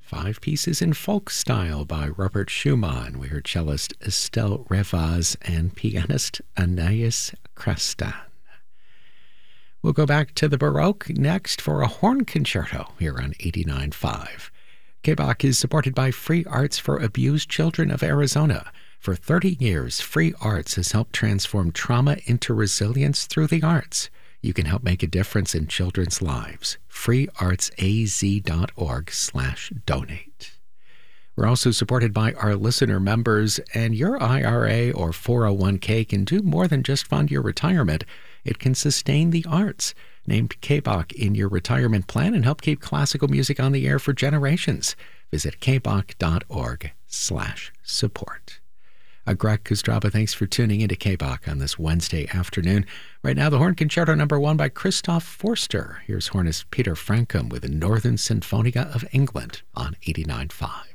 5 pieces in folk style by Robert Schumann. We heard cellist Estelle Revaz and pianist Anais Crestan. We'll go back to the Baroque next for a horn concerto here on 89.5. KBAQ is supported by Free Arts for Abused Children of Arizona. For 30 years, Free Arts has helped transform trauma into resilience through the arts. You can help make a difference in children's lives. freeartsaz.org/donate. We're also supported by our listener members, and your IRA or 401k can do more than just fund your retirement. It can sustain the arts. Named KBAQ in your retirement plan and help keep classical music on the air for generations. Visit kbaq.org/support. Greg Kostraba, thanks for tuning into KBAQ on this Wednesday afternoon. Right now, the Horn Concerto No. 1 by Christoph Forster. Here's hornist Peter Frankcom with the Northern Sinfonia of England on 89.5.